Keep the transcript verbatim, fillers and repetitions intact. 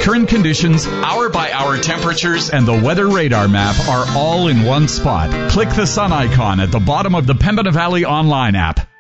Current conditions, hour-by-hour temperatures, and the weather radar map are all in one spot. Click the sun icon at the bottom of the Pembina Valley online app.